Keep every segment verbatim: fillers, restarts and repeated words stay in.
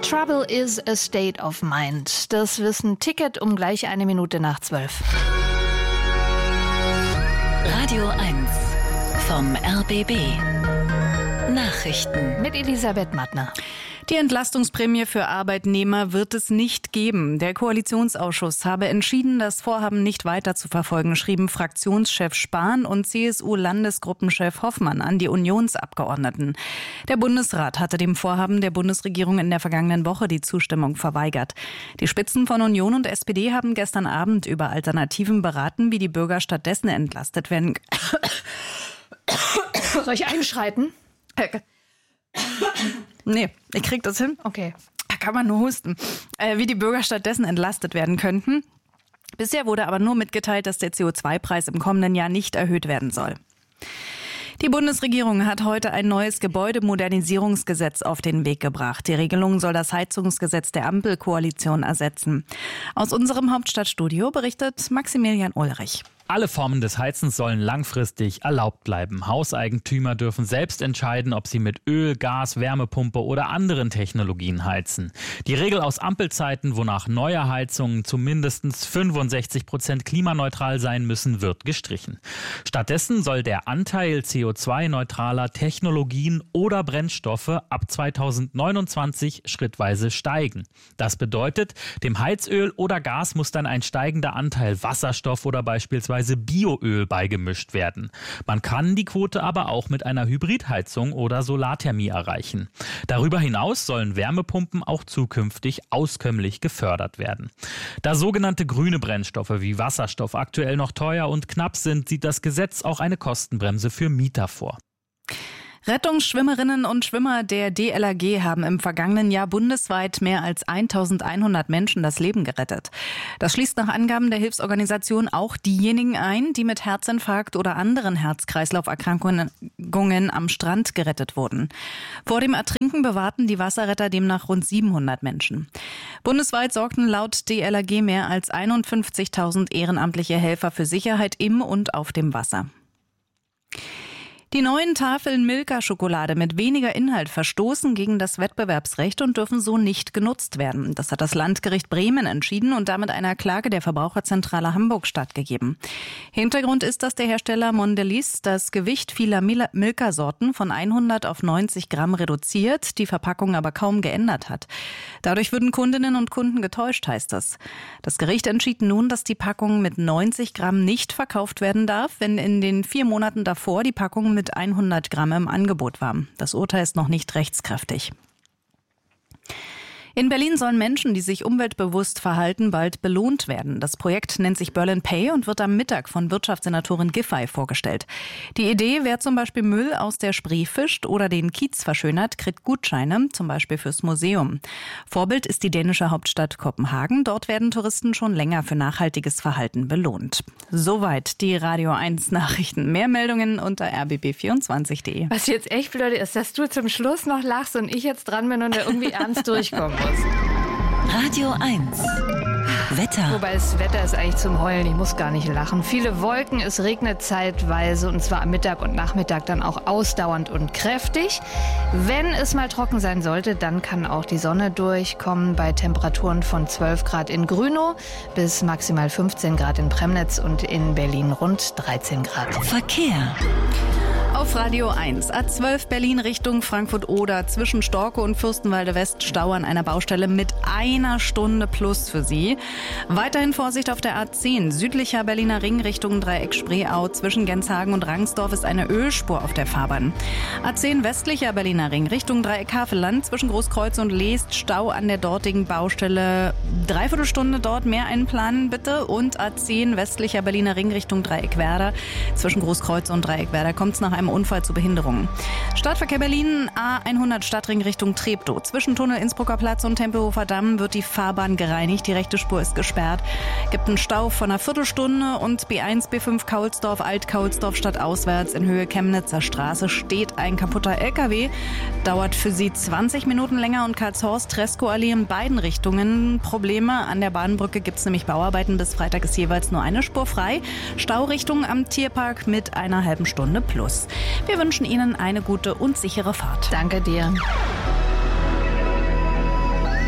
Trouble is a state of mind. Das Wissen Ticket um gleich eine Minute nach zwölf. Radio eins vom R B B. Nachrichten mit Elisabeth Mattner. Die Entlastungsprämie für Arbeitnehmer wird es nicht geben. Der Koalitionsausschuss habe entschieden, das Vorhaben nicht weiter zu verfolgen, schrieben Fraktionschef Spahn und C S U-Landesgruppenchef Hoffmann an die Unionsabgeordneten. Der Bundesrat hatte dem Vorhaben der Bundesregierung in der vergangenen Woche die Zustimmung verweigert. Die Spitzen von Union und S P D haben gestern Abend über Alternativen beraten, wie die Bürger stattdessen entlastet werden. Soll ich einschreiten? Nee, ich krieg das hin. Okay. Da kann man nur husten. Äh, wie die Bürger stattdessen entlastet werden könnten. Bisher wurde aber nur mitgeteilt, dass der C O zwei Preis im kommenden Jahr nicht erhöht werden soll. Die Bundesregierung hat heute ein neues Gebäudemodernisierungsgesetz auf den Weg gebracht. Die Regelung soll das Heizungsgesetz der Ampelkoalition ersetzen. Aus unserem Hauptstadtstudio berichtet Maximilian Ulrich. Alle Formen des Heizens sollen langfristig erlaubt bleiben. Hauseigentümer dürfen selbst entscheiden, ob sie mit Öl, Gas, Wärmepumpe oder anderen Technologien heizen. Die Regel aus Ampelzeiten, wonach neue Heizungen zu mindestens fünfundsechzig Prozent klimaneutral sein müssen, wird gestrichen. Stattdessen soll der Anteil C O zwei neutraler Technologien oder Brennstoffe ab zweitausendneunundzwanzig schrittweise steigen. Das bedeutet, dem Heizöl oder Gas muss dann ein steigender Anteil Wasserstoff oder beispielsweise Bioöl beigemischt werden. Man kann die Quote aber auch mit einer Hybridheizung oder Solarthermie erreichen. Darüber hinaus sollen Wärmepumpen auch zukünftig auskömmlich gefördert werden. Da sogenannte grüne Brennstoffe wie Wasserstoff aktuell noch teuer und knapp sind, sieht das Gesetz auch eine Kostenbremse für Mieter vor. Rettungsschwimmerinnen und Schwimmer der D L R G haben im vergangenen Jahr bundesweit mehr als eintausendeinhundert Menschen das Leben gerettet. Das schließt nach Angaben der Hilfsorganisation auch diejenigen ein, die mit Herzinfarkt oder anderen Herz-Kreislauf-Erkrankungen am Strand gerettet wurden. Vor dem Ertrinken bewahrten die Wasserretter demnach rund siebenhundert Menschen. Bundesweit sorgten laut D L R G mehr als einundfünfzigtausend ehrenamtliche Helfer für Sicherheit im und auf dem Wasser. Die neuen Tafeln Milka-Schokolade mit weniger Inhalt verstoßen gegen das Wettbewerbsrecht und dürfen so nicht genutzt werden. Das hat das Landgericht Bremen entschieden und damit einer Klage der Verbraucherzentrale Hamburg stattgegeben. Hintergrund ist, dass der Hersteller Mondelez das Gewicht vieler Milka-Sorten von hundert auf neunzig Gramm reduziert, die Verpackung aber kaum geändert hat. Dadurch würden Kundinnen und Kunden getäuscht, heißt es. Das Gericht entschied nun, dass die Packung mit neunzig Gramm nicht verkauft werden darf, wenn in den vier Monaten davor die Packung mit hundert Gramm im Angebot war. Das Urteil ist noch nicht rechtskräftig. In Berlin sollen Menschen, die sich umweltbewusst verhalten, bald belohnt werden. Das Projekt nennt sich Berlin Pay und wird am Mittag von Wirtschaftssenatorin Giffey vorgestellt. Die Idee, wer zum Beispiel Müll aus der Spree fischt oder den Kiez verschönert, kriegt Gutscheine, zum Beispiel fürs Museum. Vorbild ist die dänische Hauptstadt Kopenhagen. Dort werden Touristen schon länger für nachhaltiges Verhalten belohnt. Soweit die Radio eins Nachrichten. Mehr Meldungen unter r b b vierundzwanzig punkt d e. Was jetzt echt blöd ist, dass du zum Schluss noch lachst und ich jetzt dran bin und da irgendwie ernst durchkommen muss. Radio eins. Wetter. Wobei das Wetter ist eigentlich zum Heulen, ich muss gar nicht lachen. Viele Wolken, es regnet zeitweise und zwar am Mittag und Nachmittag dann auch ausdauernd und kräftig. Wenn es mal trocken sein sollte, dann kann auch die Sonne durchkommen bei Temperaturen von zwölf Grad in Grünow bis maximal fünfzehn Grad in Premnitz und in Berlin rund dreizehn Grad. Verkehr. Auf Radio eins. A zwölf Berlin Richtung Frankfurt-Oder. Zwischen Storkow und Fürstenwalde West Stau an einer Baustelle mit einer Stunde plus für Sie. Weiterhin Vorsicht auf der A zehn. Südlicher Berliner Ring Richtung Dreieck Spreeau. Zwischen Genshagen und Rangsdorf ist eine Ölspur auf der Fahrbahn. A zehn westlicher Berliner Ring Richtung Dreieck Havelland. Zwischen Großkreuz und Leest Stau an der dortigen Baustelle. Dreiviertel Stunde dort mehr einplanen bitte. Und A zehn westlicher Berliner Ring Richtung Dreieck Werder. Zwischen Großkreuz und Dreieck Werder kommt es nach einem Unfall zu Behinderungen. Stadtverkehr Berlin A hundert Stadtring Richtung Treptow. Zwischen Tunnel Innsbrucker Platz und Tempelhofer Damm wird die Fahrbahn gereinigt. Die rechte Spur ist gesperrt. Gibt einen Stau von einer Viertelstunde und B eins, B fünf Kaulsdorf, Alt-Kaulsdorf stadtauswärts in Höhe Chemnitzer Straße steht ein kaputter L K W. Dauert für Sie zwanzig Minuten länger und Karlshorst, Treskow-Allee in beiden Richtungen Probleme. An der Bahnbrücke gibt es nämlich Bauarbeiten. Bis Freitag ist jeweils nur eine Spur frei. Staurichtung am Tierpark mit einer halben Stunde plus. Wir wünschen Ihnen eine gute und sichere Fahrt. Danke dir.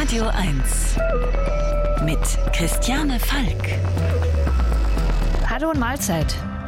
Radio eins mit Christiane Falk. Hallo und Mahlzeit.